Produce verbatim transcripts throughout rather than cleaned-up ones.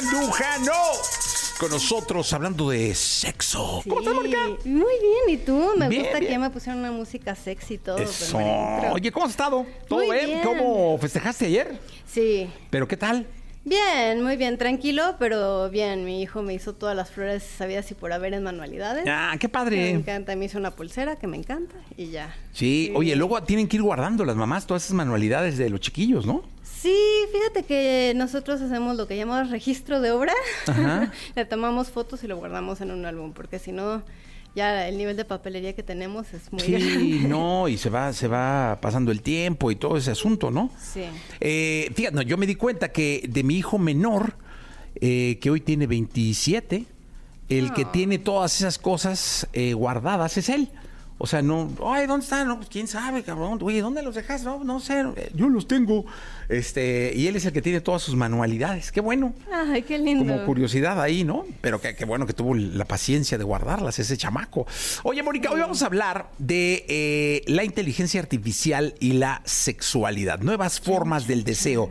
Andujano con nosotros hablando de sexo. Sí, ¿Cómo estás, Mónica? Muy bien, ¿y tú? Me Bien, gusta bien. que ya me pusieron una música sexy y todo. Eso. Pero Oye, ¿cómo has estado? ¿Todo Muy bien? bien. ¿Cómo festejaste ayer? Sí, ¿Pero qué tal? bien, muy bien, tranquilo, pero bien. Mi hijo me hizo todas las flores sabidas y por haber en manualidades. Ah, qué Que me padre. encanta, me hizo una pulsera que me encanta y ya. Sí, oye, luego tienen que ir guardando las mamás todas esas manualidades de los chiquillos, ¿no? Sí, fíjate que nosotros hacemos lo que llamamos registro de obra. Ajá. Le tomamos fotos y lo guardamos en un álbum, porque si no, ya el nivel de papelería que tenemos es muy Sí, grande. no, y se va, se va pasando el tiempo y todo ese asunto, ¿no? Sí. Eh, fíjate, no, yo me di cuenta que de mi hijo menor, eh, que hoy tiene veintisiete, el que Oh. tiene todas esas cosas eh, guardadas es él. O sea, no, ay, ¿dónde están? No, pues quién sabe, cabrón. Oye, ¿dónde los dejas? No, no sé, eh, yo los tengo. Este, y él es el que tiene todas sus manualidades. Qué bueno. Ay, qué lindo. Como curiosidad ahí, ¿no? Pero qué, qué bueno que tuvo la paciencia de guardarlas, ese chamaco. Oye, Mónica, hoy vamos a hablar de eh, la inteligencia artificial y la sexualidad, nuevas formas del deseo.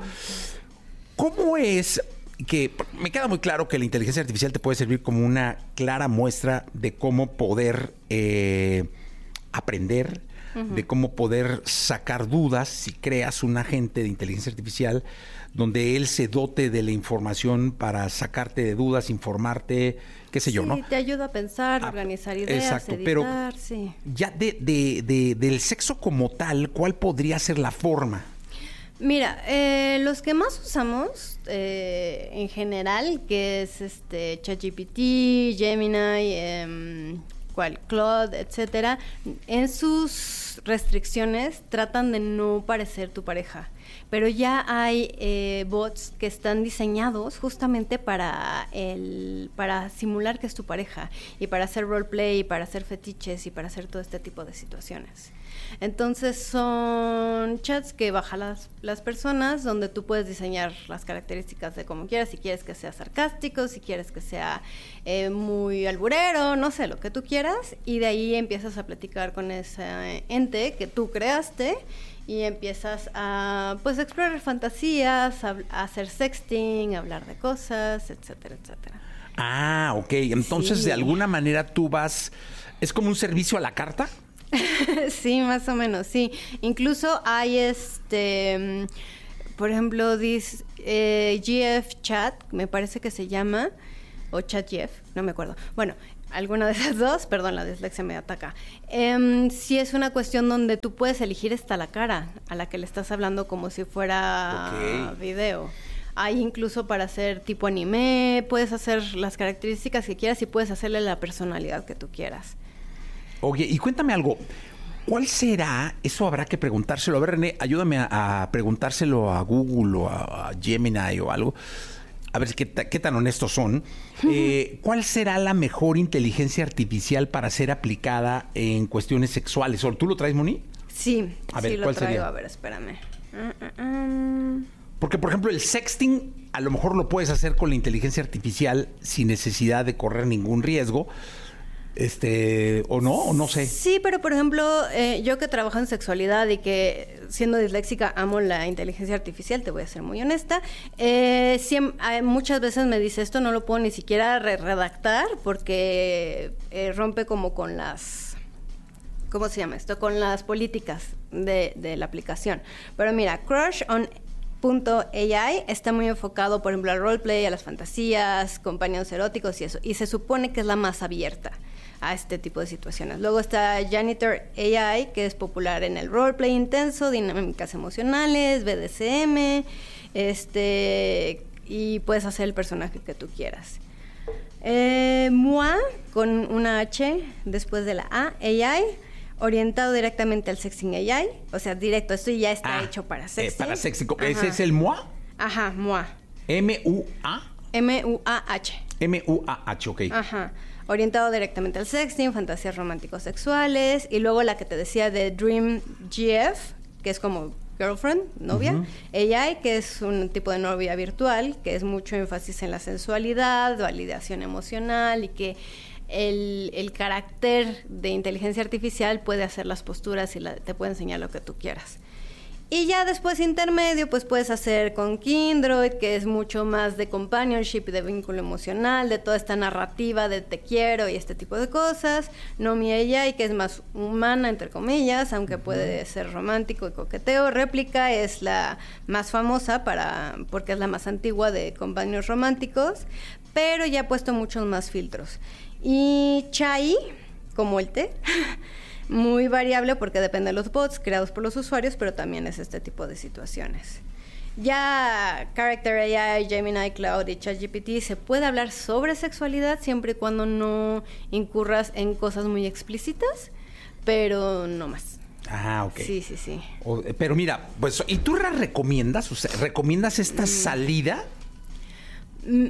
¿Cómo es que me queda muy claro que la inteligencia artificial te puede servir como una clara muestra de cómo poder eh, aprender, uh-huh. de cómo poder sacar dudas si creas un agente de inteligencia artificial donde él se dote de la información para sacarte de dudas, informarte, qué sé sí, yo, ¿no? Sí, te ayuda a pensar, Ah, organizar ideas, exacto, editar, pero sí. Ya de, de, de, del sexo como tal, ¿cuál podría ser la forma? Mira, eh, los que más usamos eh, en general, que es este ChatGPT, Gemini, eh, cual, Claude, etcétera, en sus restricciones tratan de no parecer tu pareja. Pero ya hay eh, bots que están diseñados justamente para el para simular que es tu pareja y para hacer roleplay, y para hacer fetiches y para hacer todo este tipo de situaciones. Entonces son chats que bajan las, las personas donde tú puedes diseñar las características de como quieras, si quieres que sea sarcástico, si quieres que sea eh, muy alburero, no sé, lo que tú quieras, y de ahí empiezas a platicar con ese ente que tú creaste y empiezas a pues explorar fantasías, a, a hacer sexting, a hablar de cosas, etcétera, etcétera. Ah, ok. Entonces, Sí. de alguna manera tú vas... ¿Es como un servicio a la carta? Sí, más o menos, sí. Incluso hay este, por ejemplo, this, eh, G F Chat, me parece que se llama, o Chat G F, no me acuerdo. Bueno, alguna de esas dos, perdón, la dislexia me ataca. Eh, sí es una cuestión donde tú puedes elegir hasta la cara a la que le estás hablando como si fuera Ok. video. Hay incluso para hacer tipo anime, puedes hacer las características que quieras y puedes hacerle la personalidad que tú quieras. Oye, y cuéntame algo. ¿Cuál será? Eso habrá que preguntárselo. A ver, René, ayúdame a, a preguntárselo a Google o a, a Gemini o algo. A ver qué, ta- qué tan honestos son. Eh, ¿Cuál será la mejor inteligencia artificial para ser aplicada en cuestiones sexuales? ¿O ¿Tú lo traes, Moni? Sí, A ver, sí lo ¿cuál traigo. sería? A ver, espérame. Mm, mm, mm. Porque, por ejemplo, el sexting a lo mejor lo puedes hacer con la inteligencia artificial sin necesidad de correr ningún riesgo. Este, o no, o no sé. Sí, pero por ejemplo, eh, yo que trabajo en sexualidad y que siendo disléxica amo la inteligencia artificial, te voy a ser muy honesta, eh, siem- eh, muchas veces me dice esto no lo puedo ni siquiera re- redactar porque eh, rompe como con las... ¿Cómo se llama esto? Con las políticas de, de la aplicación. Pero mira, Crush on punto A I está muy enfocado, por ejemplo, al roleplay, a las fantasías, compañeros eróticos y eso. Y se supone que es la más abierta a este tipo de situaciones. Luego está Janitor A I, que es popular en el roleplay intenso, dinámicas emocionales, B D S M, este, y puedes hacer el personaje que tú quieras. Eh, Mua, con una H después de la A, A I, orientado directamente al sexting A I, o sea, directo, esto ya está Ah, hecho para eh, sexting. para sexting. Ajá. ¿Ese es el M U A? Ajá, Mua. M U A. M U A H. M U A H, ok. Ajá. Orientado directamente al sexting, fantasías románticos sexuales. Y luego la que te decía de Dream G F, que es como girlfriend, novia. Uh-huh. A I, que es un tipo de novia virtual, que es mucho énfasis en la sensualidad, validación emocional y que el, el carácter de inteligencia artificial puede hacer las posturas y la, te puede enseñar lo que tú quieras. Y ya después intermedio, pues puedes hacer con Kindred, que es mucho más de companionship, de vínculo emocional, de toda esta narrativa de te quiero y este tipo de cosas. Nomi Ella, y que es más humana, entre comillas, aunque puede ser romántico y coqueteo. Réplica es la más famosa para porque es la más antigua de companions románticos, pero ya ha puesto muchos más filtros. Y Chai, como el té, muy variable porque depende de los bots creados por los usuarios, pero también es este tipo de situaciones. Ya Character A I, Gemini, Cloud y ChatGPT se puede hablar sobre sexualidad siempre y cuando no incurras en cosas muy explícitas, pero no más. Ah, ok. Sí, sí, sí. O, pero mira, pues, ¿y tú la recomiendas? O sea, ¿recomiendas esta mm. salida? Mm,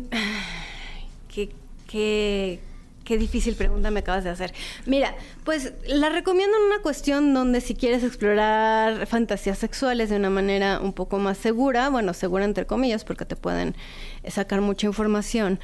qué, qué, qué difícil pregunta me acabas de hacer. Mira, pues la recomiendo en una cuestión donde si quieres explorar fantasías sexuales de una manera un poco más segura, bueno, segura entre comillas, porque te pueden sacar mucha información.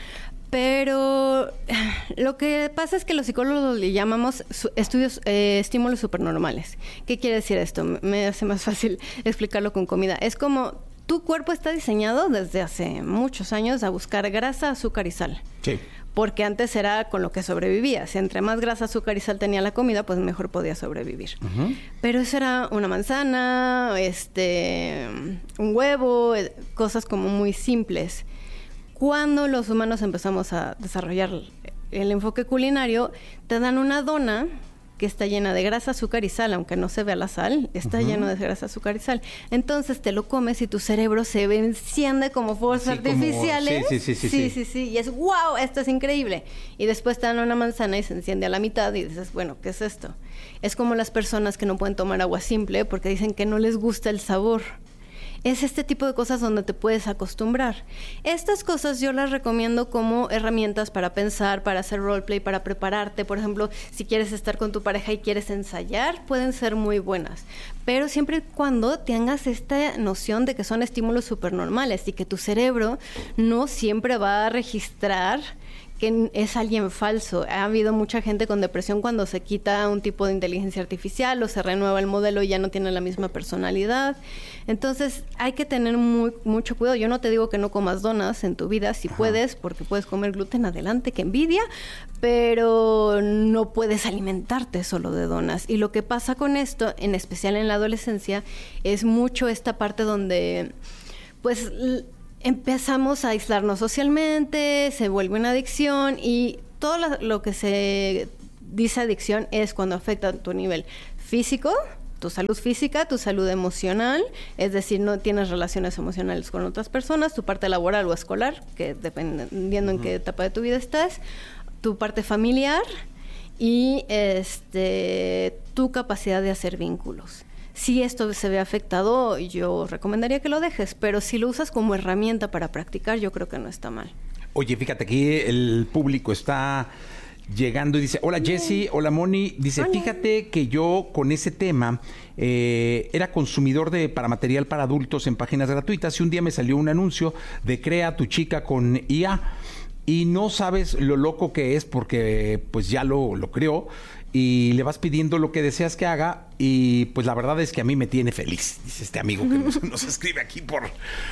Pero lo que pasa es que los psicólogos le llamamos estudios, eh, estímulos supernormales. ¿Qué quiere decir esto? Me hace más fácil explicarlo con comida. Es como tu cuerpo está diseñado desde hace muchos años a buscar grasa, azúcar y sal. Sí. Porque antes era con lo que sobrevivías. Entre más grasa, azúcar y sal tenía la comida, pues mejor podía sobrevivir. Uh-huh. Pero eso era una manzana, este, un huevo, cosas como muy simples. Cuando los humanos empezamos a desarrollar el enfoque culinario, te dan una dona que está llena de grasa, azúcar y sal, aunque no se vea la sal, está uh-huh. lleno de grasa, azúcar y sal. Entonces te lo comes y tu cerebro se enciende como fuerzas sí, artificiales. Como, sí, sí, sí, sí, sí, sí, sí. Y es wow, esto es increíble. Y después te dan una manzana y se enciende a la mitad y dices, bueno, ¿qué es esto? Es como las personas que no pueden tomar agua simple porque dicen que no les gusta el sabor. Es este tipo de cosas donde te puedes acostumbrar. Estas cosas yo las recomiendo como herramientas para pensar, para hacer roleplay, para prepararte. Por ejemplo, si quieres estar con tu pareja y quieres ensayar, pueden ser muy buenas. Pero siempre y cuando tengas esta noción de que son estímulos supernormales y que tu cerebro no siempre va a registrar que es alguien falso. Ha habido mucha gente con depresión cuando se quita un tipo de inteligencia artificial o se renueva el modelo y ya no tiene la misma personalidad. Entonces hay que tener muy, mucho cuidado. Yo no te digo que no comas donas en tu vida, si Ajá. puedes, porque puedes comer gluten, adelante, que envidia, pero no puedes alimentarte solo de donas. Y lo que pasa con esto, en especial en la adolescencia, es mucho esta parte donde, pues, empezamos a aislarnos socialmente, se vuelve una adicción y todo lo, lo que se dice adicción es cuando afecta tu nivel físico, tu salud física, tu salud emocional, es decir, no tienes relaciones emocionales con otras personas, tu parte laboral o escolar, que dependiendo uh-huh. en qué etapa de tu vida estás, tu parte familiar y este tu capacidad de hacer vínculos. Si esto se ve afectado, yo recomendaría que lo dejes, pero si lo usas como herramienta para practicar, yo creo que no está mal. Oye, fíjate, aquí el público está llegando y dice, hola Jessy, hola Moni, dice, hola. Fíjate que yo con ese tema eh, era consumidor de para material para adultos en páginas gratuitas y un día me salió un anuncio de crea tu chica con I A y no sabes lo loco que es porque pues ya lo, lo creó y le vas pidiendo lo que deseas que haga y pues la verdad es que a mí me tiene feliz, dice este amigo que nos, nos escribe aquí por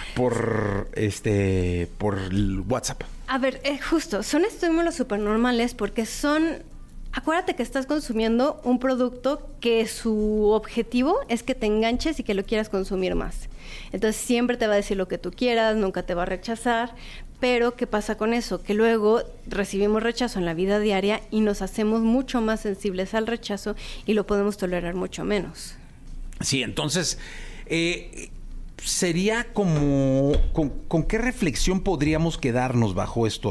por este por WhatsApp. A ver, eh, justo, son estímulos supernormales porque son, acuérdate que estás consumiendo un producto que su objetivo es que te enganches y que lo quieras consumir más. Entonces siempre te va a decir lo que tú quieras, nunca te va a rechazar. Pero, ¿qué pasa con eso? Que luego recibimos rechazo en la vida diaria y nos hacemos mucho más sensibles al rechazo y lo podemos tolerar mucho menos. Sí, entonces, eh, sería como... Con, ¿con qué reflexión podríamos quedarnos bajo esto?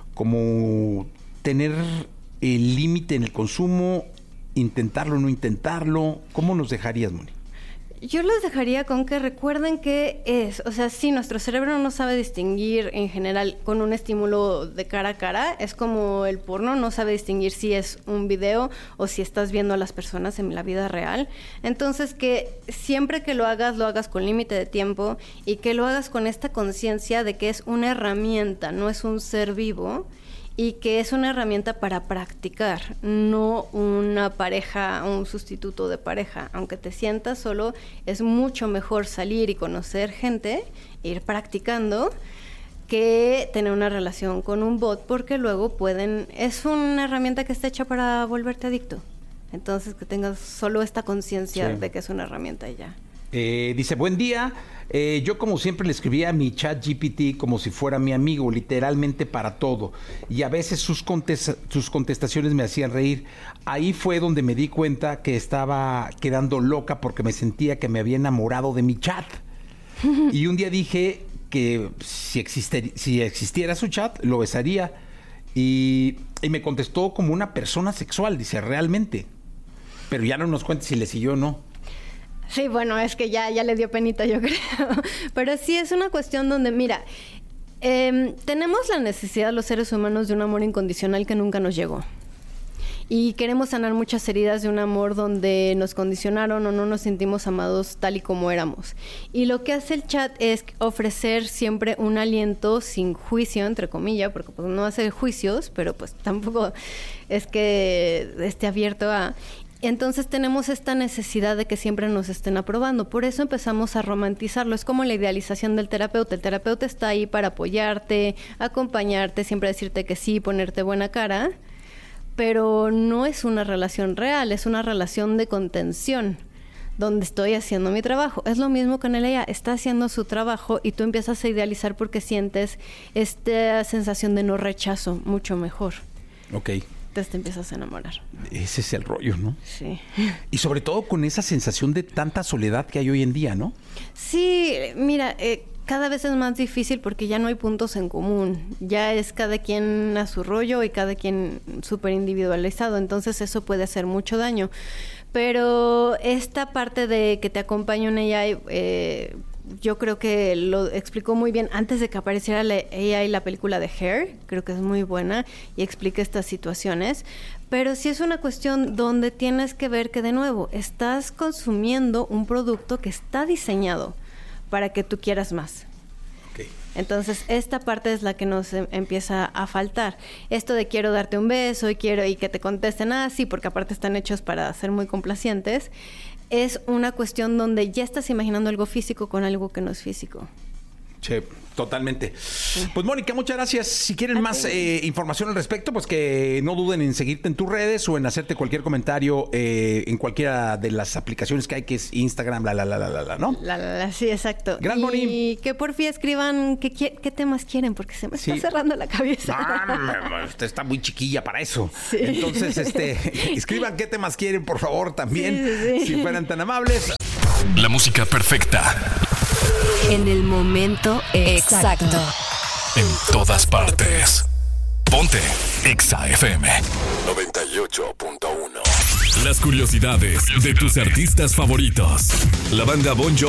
Como tener el límite en el consumo, intentarlo o no intentarlo. ¿Cómo nos dejarías, Moni? Yo los dejaría con que recuerden que es, o sea, sí, nuestro cerebro no sabe distinguir en general con un estímulo de cara a cara, es como el porno, no sabe distinguir si es un video o si estás viendo a las personas en la vida real. Entonces, que siempre que lo hagas, lo hagas con límite de tiempo y que lo hagas con esta conciencia de que es una herramienta, no es un ser vivo y que es una herramienta para practicar, no una pareja, un sustituto de pareja. Aunque te sientas solo, es mucho mejor salir y conocer gente, ir practicando, que tener una relación con un bot, porque luego pueden... Es una herramienta que está hecha para volverte adicto. Entonces, que tengas solo esta conciencia sí. de que es una herramienta y ya. Eh, dice, buen día. Eh, yo como siempre le escribía a mi chat G P T como si fuera mi amigo, literalmente para todo. Y a veces sus, contesta- sus contestaciones me hacían reír. Ahí fue donde me di cuenta que estaba quedando loca porque me sentía que me había enamorado de mi chat. Y un día dije que si, existe- si existiera su chat, lo besaría. Y, y me contestó como una persona sexual, dice, realmente. Pero ya no nos cuenta si le siguió o no. Sí, bueno, es que ya, ya le dio penita, yo creo. Pero sí es una cuestión donde, mira, eh, tenemos la necesidad los seres humanos de un amor incondicional que nunca nos llegó. Y queremos sanar muchas heridas de un amor donde nos condicionaron o no nos sentimos amados tal y como éramos. Y lo que hace el chat es ofrecer siempre un aliento sin juicio, entre comillas, porque pues no hace juicios, pero pues tampoco es que esté abierto a... Entonces tenemos esta necesidad de que siempre nos estén aprobando. Por eso empezamos a romantizarlo. Es como la idealización del terapeuta. El terapeuta está ahí para apoyarte, acompañarte, siempre decirte que sí, ponerte buena cara. Pero no es una relación real, es una relación de contención, donde estoy haciendo mi trabajo. Es lo mismo con el ella. Está haciendo su trabajo y tú empiezas a idealizar porque sientes esta sensación de no rechazo mucho mejor. Ok. Entonces te empiezas a enamorar. Ese es el rollo, ¿no? Sí. Y sobre todo con esa sensación de tanta soledad que hay hoy en día, ¿no? Sí, mira, eh, cada vez es más difícil porque ya no hay puntos en común. Ya es cada quien a su rollo y cada quien súper individualizado. Entonces eso puede hacer mucho daño. Pero esta parte de que te acompañe un A I... Eh, yo creo que lo explicó muy bien antes de que apareciera la A I, la película de Hair, creo que es muy buena y explica estas situaciones, pero sí es una cuestión donde tienes que ver que de nuevo estás consumiendo un producto que está diseñado para que tú quieras más. Okay. Entonces esta parte es la que nos em- empieza a faltar. Esto de quiero darte un beso y quiero y que te contesten así, porque aparte están hechos para ser muy complacientes. Es una cuestión donde ya estás imaginando algo físico con algo que no es físico. Sí, totalmente. Sí. Pues Mónica, muchas gracias. Si quieren okay. más eh, información al respecto, pues que no duden en seguirte en tus redes o en hacerte cualquier comentario eh, en cualquiera de las aplicaciones que hay, que es Instagram, la, la, la, la, la, la ¿no? La, la, la, sí, exacto. Gran y Moni. que por fin escriban qué, qué temas quieren, porque se me sí. está cerrando la cabeza. Ah, usted está muy chiquilla para eso. Sí. Entonces, este, escriban qué temas quieren, por favor, también, sí, sí, sí. si fueran tan amables. La música perfecta. En el momento exacto. exacto. En todas partes. Ponte Exa F M noventa y ocho punto uno. Las curiosidades de tus artistas favoritos. La banda Bon Jovi